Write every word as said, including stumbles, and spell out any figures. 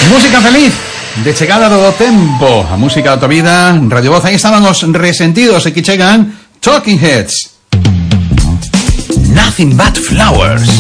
Música feliz, de chegada do tempo, a música da tua vida, Radio Voz. Aí estaban os Resentidos e que chegan Talking Heads. Nothing But Flowers.